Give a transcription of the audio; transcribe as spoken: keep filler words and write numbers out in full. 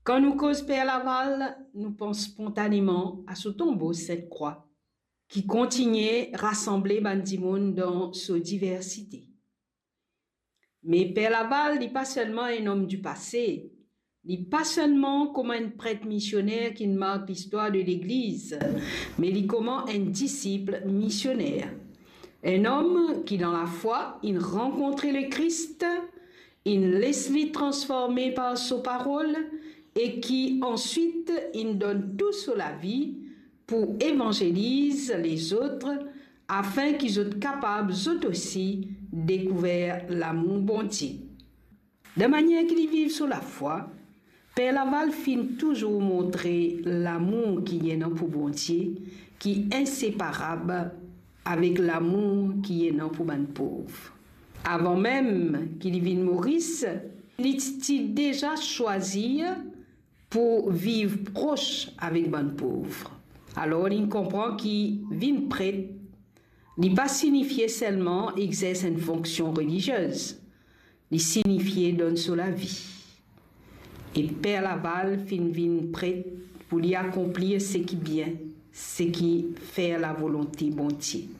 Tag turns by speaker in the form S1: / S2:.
S1: Quand nous cause Père Laval, nous pensons spontanément à ce tombeau cette croix qui continuait rassembler Bandimoun dans sa diversité. Mais Père Laval n'est pas seulement un homme du passé, il n'est pas seulement comme un prêtre missionnaire qui marque l'histoire de l'Église, mais il est comme un disciple missionnaire. Un homme qui, dans la foi, il rencontrait le Christ, il laisse-lui transformer par sa parole et qui ensuite il donne tout sur la vie pour évangéliser les autres afin qu'ils soient capables eux aussi découvrir l'amour bon Dieu. De manière qu'ils vivent sur la foi, Père Laval fin toujours montrer l'amour qui est dans pour bon Dieu, qui est inséparable avec l'amour qui est dans pour les pauvres. Avant même qu'il vienne Maurice, il était déjà choisi pour vivre proche avec les pauvres. Alors il comprend qu'il vient prêtre, il pas signifier seulement exerce une fonction religieuse, il signifie donne sur la vie. Et Père Laval fin vient prêtre pour lui accomplir ce qui est bien, ce qui fait la volonté bon Dieu.